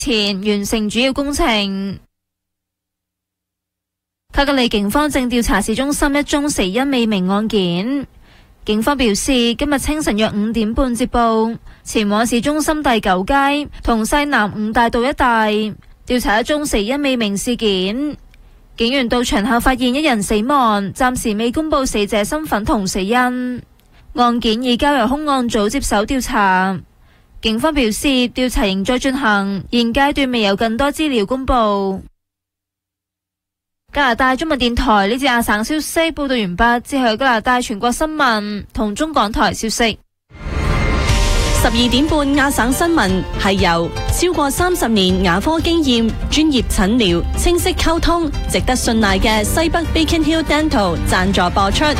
前完成主要工程。卡加利警方正調查市中心一宗死因未明案件。警方表示，今日清晨約5點半接報，前往市中心第9街同西南5大道一帶調查一宗死因未明事件。警員到場後發現一人死亡，暫時未公布死者身份同死因。案件已交由兇案組接手調查。警方表示，調查仍在進行，現階段未有更多資料公布。加拿大中文電台呢節亞省消息報道完畢，之後加拿大全國新聞同中港台消息。 12點半亞省新聞係由超過30年牙科經驗、專業診療、清晰溝通、值得信賴嘅西北 Beacon Hill Dental 贊助播出。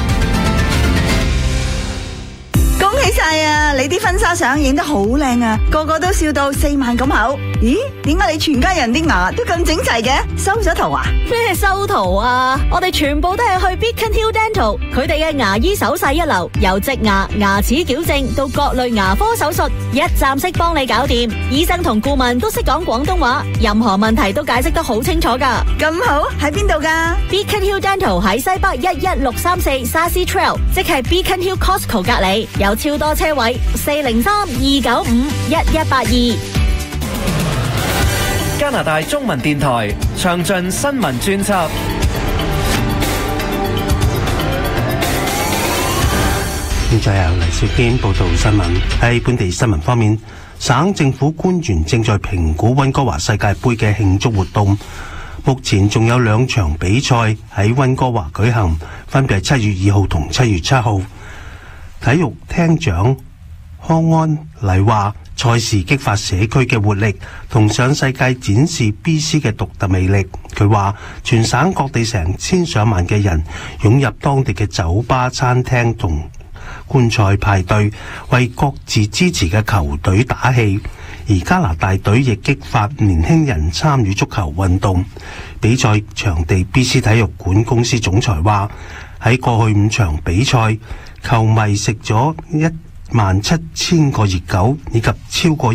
恭喜晒啊！你啲婚紗相影得好靚啊，個個都笑到4萬咁口。咦？點解你全家人啲牙都咁整齊嘅？收咗圖啊？ 咩收圖啊？我哋全部都係去 Beacon Hill Dental，佢哋嘅牙醫手勢一流，由植牙、牙齒矯正到各類牙科手術，一站式幫你搞掂。醫生同顧問都識講廣東話，任何問題都解釋得好清楚噶。 咁好，喺邊度噶？ Beacon Hill Dental 喺西北11634 Sassy Trail， 即係 Beacon Hill Costco 隔籬，有超多車位，403-295-1182。 加拿大中文電台詳盡新聞專輯。 現在由黎少堅報道新聞。喺本地新聞方面，省政府官員正在評估溫哥華世界盃嘅慶祝活動。目前仲有2場比賽喺溫哥華舉行，分別係7月2號同7月7號。體育廳長康安禮話，賽事激發社區嘅活力，同上世界展示 BC 嘅獨特魅力。佢話，全省各地成千上萬嘅人湧入當地嘅酒吧、餐廳同觀賽派對，為各自支持嘅球隊打氣。而加拿大隊亦激發年輕人參與足球運動。比賽場地 BC 體育館公司總裁話，喺過去5場比賽，球迷食咗17000個熱狗，以及超過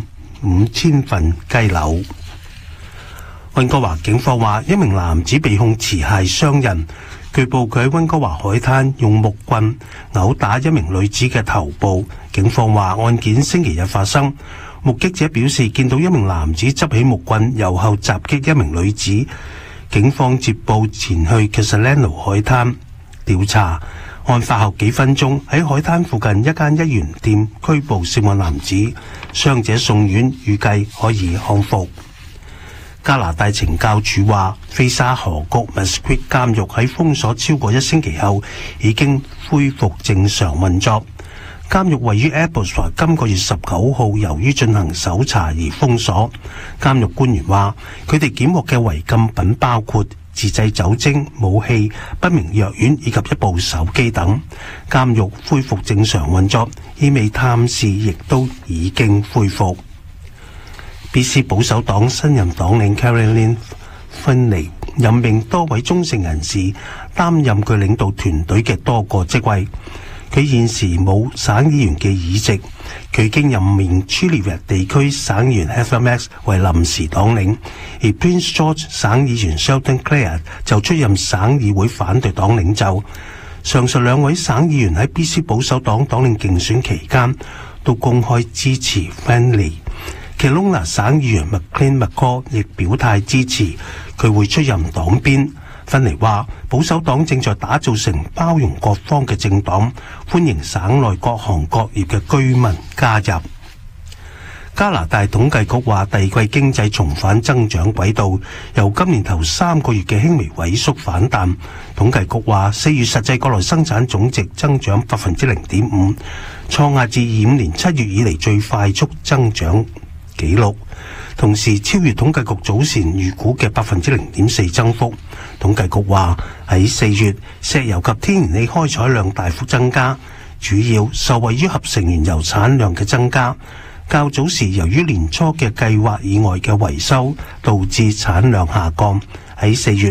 15000份雞柳。溫哥華警方話，一名男子被控持械傷人，據報佢喺溫哥華海灘用木棍毆打一名女子嘅頭部。警方話，案件星期日發生，目擊者表示見到一名男子執起木棍由後襲擊一名女子。警方接報前去 Castlano 海灘調查。案發後幾分鐘，喺海灘附近一間一元店拘捕涉案男子，傷者送院，預計可以康復。加拿大懲教署話，菲沙河谷 Mesquite 監獄喺封鎖超過1星期後，已經恢復正常運作。監獄位於 Abbotsford， 今個月19號由於進行搜查而封鎖。監獄官員話，佢哋檢獲嘅違禁品包括自製酒精、武器、不明藥丸以及一部手機等。監獄恢復正常運作，意味探視亦都已經恢復。BC 保守黨新任黨領 Caroline Finlay 任命多位忠誠人士擔任佢領導團隊嘅多個職位。佢現時冇省議員嘅議席，佢已經任命 Chilliwack 地區省議員 Heather Max 為臨時黨領，而 Prince George 省議員 Sheldon Clare 就出任省議會反對黨領袖。上述2位省議員喺 BC 保守黨黨領競選期間都公開支持 Finlay。Kelowna 省議員 McLean McCall 亦表態支持，佢會出任黨鞭。芬尼話，保守黨正在打造成包容各方嘅政黨，歡迎省內各行各業嘅居民加入。加拿大統計局話，第二季經濟重返增長軌道，由今年頭3個月嘅輕微萎縮反彈。統計局話，4月實際國內生產總值增長 0.5%， 創下自25年7月以嚟最快速增長紀錄，同時超越統計局早前預估嘅 0.4% 增幅。統計局話，喺4月石油及天然氣開採量大幅增加，主要受惠於合成原油產量嘅增加。較早時由於年初嘅計劃以外嘅維修，導致產量下降。喺4月，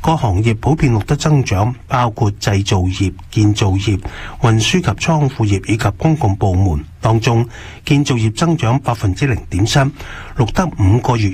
各行業普遍錄得增長，包括製造業、建造業、運輸及倉庫業以及公共部門。當中，建造業增長0.7%，錄得5個月